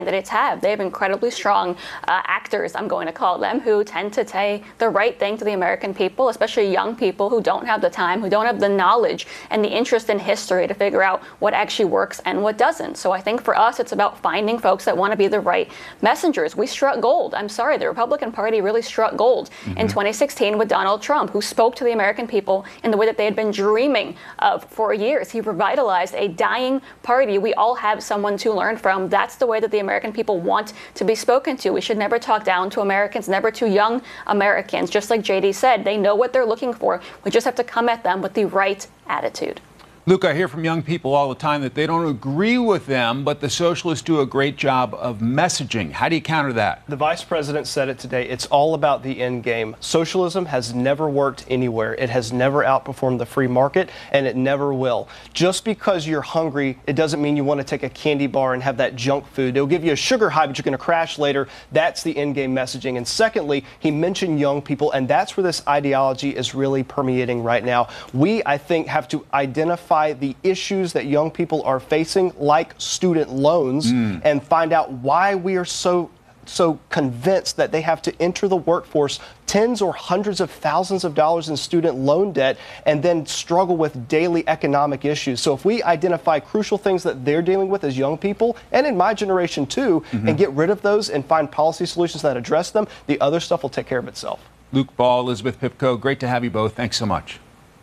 candidates have. They have incredibly strong actors, I'm going to call them, who tend to say the right thing to the American people, especially young people who don't have the time, who don't have the knowledge and the interest in history to figure out what actually works and what doesn't. So I think for us, it's about finding folks that want to be the right messengers. We struck gold. I'm sorry, the Republican Party really struck gold in 2016 with Donald Trump, who spoke to the American people in the way that they had been dreaming of for years. He revitalized a dying party. We all have someone to learn from. That's the way that the American people want to be spoken to. We should never talk down to Americans, never to young Americans. Just like JD said, they know what they're looking for. We just have to come at them with the right attitude. Luke, I hear from young people all the time that they don't agree with them, but the socialists do a great job of messaging. How do you counter that? The vice president said it today. It's all about the end game. Socialism has never worked anywhere. It has never outperformed the free market, and it never will. Just because you're hungry, it doesn't mean you want to take a candy bar and have that junk food. It'll give you a sugar high, but you're going to crash later. That's the end game messaging. And secondly, he mentioned young people, and that's where this ideology is really permeating right now. We, I think, have to identify the issues that young people are facing, like student loans, and find out why we are so convinced that they have to enter the workforce tens or hundreds of thousands of dollars in student loan debt and then struggle with daily economic issues. So if we identify crucial things that they're dealing with as young people, and in my generation too, and get rid of those and find policy solutions that address them, the other stuff will take care of itself. Luke Ball, Elizabeth Pipko, great to have you both. Thanks so much.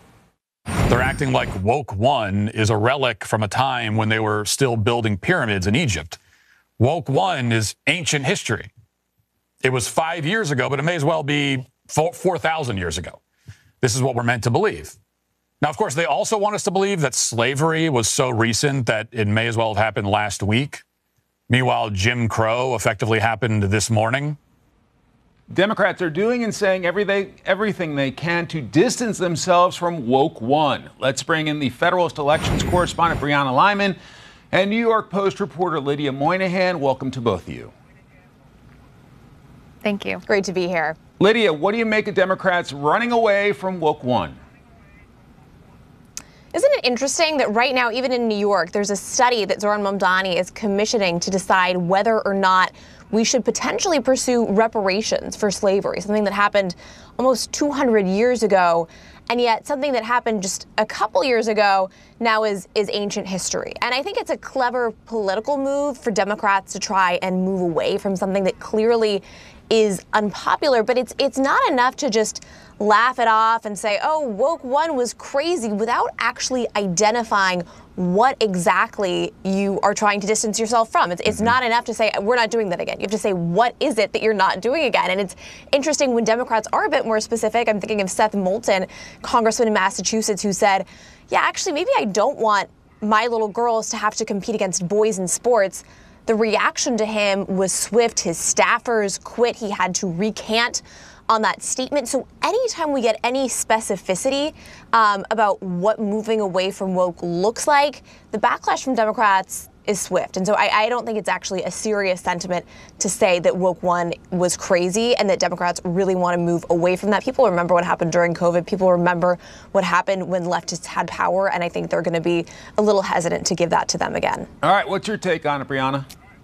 They're acting like Woke One is a relic from a time when they were still building pyramids in Egypt. Woke One is ancient history. It was 5 years ago, but it may as well be 4,000 years ago. This is what we're meant to believe. Now, of course, they also want us to believe that slavery was so recent that it may as well have happened last week. Meanwhile, Jim Crow effectively happened this morning. Democrats are doing and saying everything they can to distance themselves from Woke One. Let's bring in the Federalist Elections correspondent Brianna Lyman and New York Post reporter Lydia Moynihan. Welcome to both of you. Thank you. Great to be here. Lydia, what do you make of Democrats running away from Woke One? Isn't it interesting that right now, even in New York, there's a study that Zohran Mamdani is commissioning to decide whether or not we should potentially pursue reparations for slavery, something that happened almost 200 years ago, and yet something that happened just a couple years ago now is ancient history. And I think it's a clever political move for Democrats to try and move away from something that clearly is unpopular, but it's not enough to just laugh it off and say, oh, Woke One was crazy, without actually identifying what exactly you are trying to distance yourself from. It's not enough to say, we're not doing that again. You have to say, what is it that you're not doing again? And it's interesting when Democrats are a bit more specific. I'm thinking of Seth Moulton, congressman in Massachusetts, who said, yeah, actually, maybe I don't want my little girls to have to compete against boys in sports. The reaction to him was swift. His staffers quit. He had to recant on that statement. So anytime we get any specificity about what moving away from woke looks like, the backlash from Democrats is swift. And so I don't think it's actually a serious sentiment to say that Woke One was crazy and that Democrats really want to move away from that. People remember what happened during COVID. People remember what happened when leftists had power. And I think they're going to be a little hesitant to give that to them again. All right. What's your take on it, Brianna?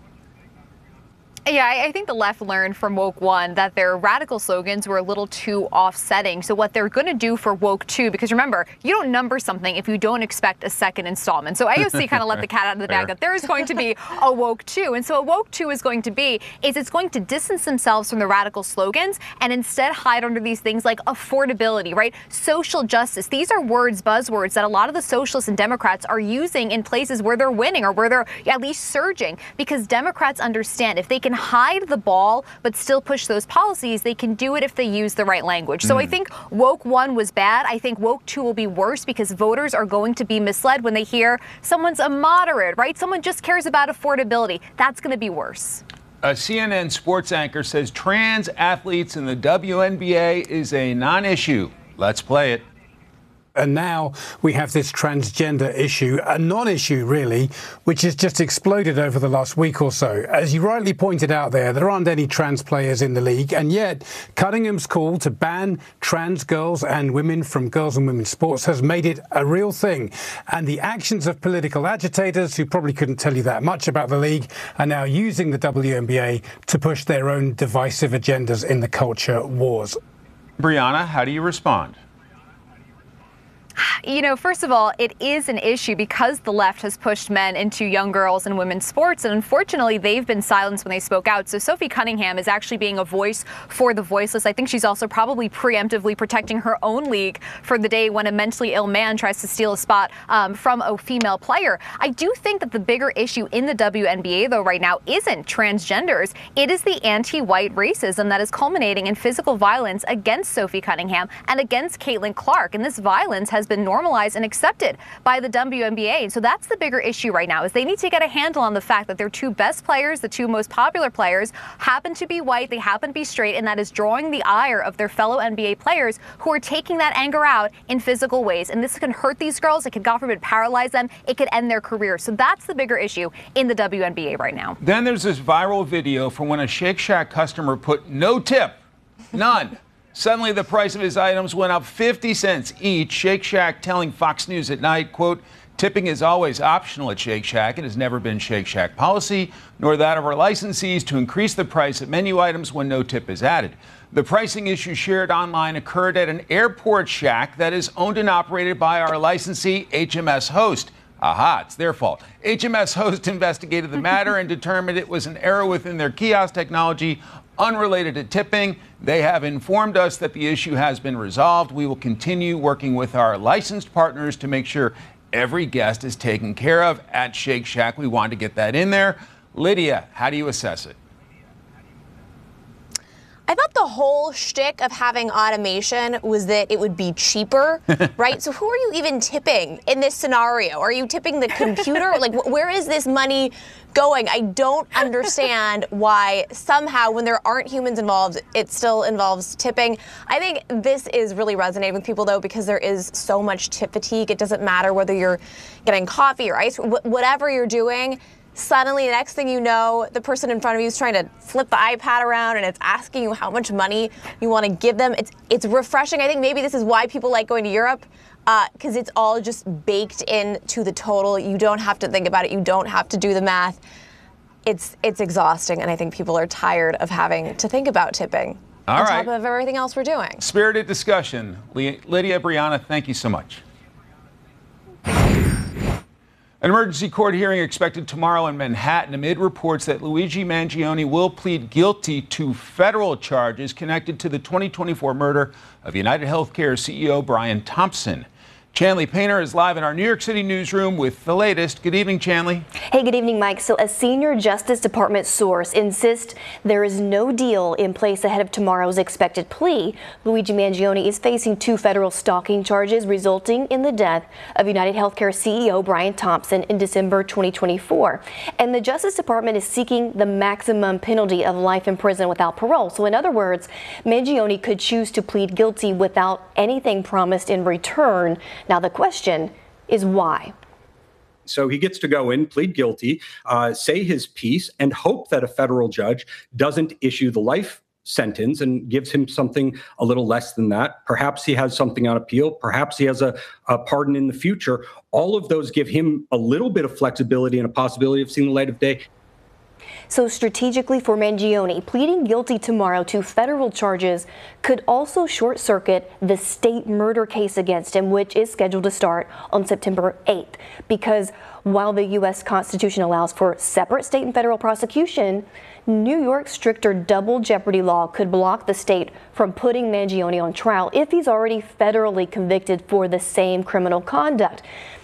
Yeah, I think the left learned from Woke One that their radical slogans were a little too offsetting. So what they're going to do for Woke Two, because remember, you don't number something if you don't expect a second installment. So AOC kind of let the cat out of the bag that there is going to be a Woke Two. And so a Woke Two is going to be, it's going to distance themselves from the radical slogans and instead hide under these things like affordability, right? Social justice. These are words, buzzwords that a lot of the socialists and Democrats are using in places where they're winning or where they're at least surging, because Democrats understand if they can hide the ball but still push those policies, they can do it if they use the right language. So I think Woke One was bad. I think Woke Two will be worse because voters are going to be misled when they hear someone's a moderate, right? Someone just cares about affordability. That's going to be worse. A CNN sports anchor says trans athletes in the WNBA is a non-issue. Let's play it. And now we have this transgender issue, a non-issue really, which has just exploded over the last week or so. As you rightly pointed out there aren't any trans players in the league, and yet Cunningham's call to ban trans girls and women from girls and women's sports has made it a real thing. And the actions of political agitators, who probably couldn't tell you that much about the league, are now using the WNBA to push their own divisive agendas in the culture wars. Brianna, how do you respond? You know, first of all, it is an issue because the left has pushed men into young girls and women's sports, and unfortunately, they've been silenced when they spoke out. So Sophie Cunningham is actually being a voice for the voiceless. I think she's also probably preemptively protecting her own league for the day when a mentally ill man tries to steal a spot from a female player. I do think that the bigger issue in the WNBA, though, right now isn't transgenders. It is the anti-white racism that is culminating in physical violence against Sophie Cunningham and against Caitlin Clark. And this violence has been normalized and accepted by the WNBA. And so that's the bigger issue right now, is they need to get a handle on the fact that their two best players, the two most popular players, happen to be white, they happen to be straight, and that is drawing the ire of their fellow NBA players who are taking that anger out in physical ways. And this can hurt these girls. It could, God forbid, paralyze them. It could end their career. So that's the bigger issue in the WNBA right now. Then there's this viral video from when a Shake Shack customer put no tip, none. Suddenly, the price of his items went up 50 cents each. Shake Shack telling Fox News at Night, quote, "Tipping is always optional at Shake Shack. It has never been Shake Shack policy, nor that of our licensees, to increase the price of menu items when no tip is added." The pricing issue shared online occurred at an airport shack that is owned and operated by our licensee, HMS Host. Aha, it's their fault. HMS Host investigated the matter and determined it was an error within their kiosk technology unrelated to tipping. They have informed us that the issue has been resolved. We will continue working with our licensed partners to make sure every guest is taken care of at Shake Shack. We want to get that in there. Lydia, how do you assess it? I thought the whole shtick of having automation was that it would be cheaper, right? So who are you even tipping in this scenario? Are you tipping the computer? Like, where is this money going? I don't understand why somehow, when there aren't humans involved, it still involves tipping. I think this is really resonating with people, though, because there is so much tip fatigue. It doesn't matter whether you're getting coffee or ice, whatever you're doing. Suddenly, the next thing you know, the person in front of you is trying to flip the iPad around and it's asking you how much money you want to give them. It's refreshing. I think maybe this is why people like going to Europe, because it's all just baked into the total. You don't have to think about it. You don't have to do the math. It's exhausting, and I think people are tired of having to think about tipping on top of everything else we're doing. Spirited discussion. Lydia, Brianna, thank you so much. An emergency court hearing expected tomorrow in Manhattan amid reports that Luigi Mangione will plead guilty to federal charges connected to the 2024 murder of UnitedHealthcare CEO Brian Thompson. Chanley Painter is live in our New York City newsroom with the latest. Good evening, Chanley. Hey, good evening, Mike. So a senior Justice Department source insists there is no deal in place ahead of tomorrow's expected plea. Luigi Mangione is facing 2 federal stalking charges resulting in the death of UnitedHealthcare CEO Brian Thompson in December 2024. And the Justice Department is seeking the maximum penalty of life in prison without parole. So in other words, Mangione could choose to plead guilty without anything promised in return. Now, the question is why? So he gets to go in, plead guilty, say his piece, and hope that a federal judge doesn't issue the life sentence and gives him something a little less than that. Perhaps he has something on appeal. Perhaps he has a pardon in the future. All of those give him a little bit of flexibility and a possibility of seeing the light of day. So strategically for Mangione, pleading guilty tomorrow to federal charges could also short-circuit the state murder case against him, which is scheduled to start on September 8th. Because while the U.S. Constitution allows for separate state and federal prosecution, New York's stricter double jeopardy law could block the state from putting Mangione on trial if he's already federally convicted for the same criminal conduct.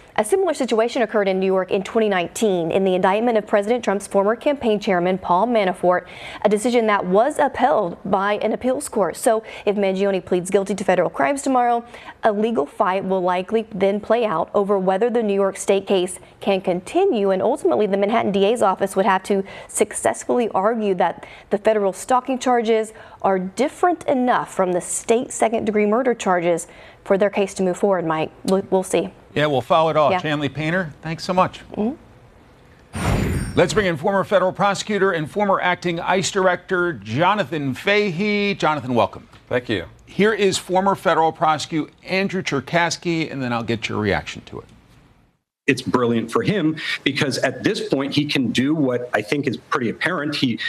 A similar situation occurred in New York in 2019 in the indictment of President Trump's former campaign chairman, Paul Manafort, a decision that was upheld by an appeals court. So if Mangione pleads guilty to federal crimes tomorrow, a legal fight will likely then play out over whether the New York State case can continue, and ultimately the Manhattan DA's office would have to successfully argue that the federal stalking charges are different enough from the state second-degree murder charges for their case to move forward, Mike. We'll see. Yeah, we'll follow it all. Yeah. Chanley Painter, thanks so much. Let's bring in former federal prosecutor and former acting ICE director Jonathan Fahey. Jonathan, welcome. Thank you. Here is former federal prosecutor Andrew Cherkasky, and then I'll get your reaction to it. It's brilliant for him because at this point he can do what I think is pretty apparent. He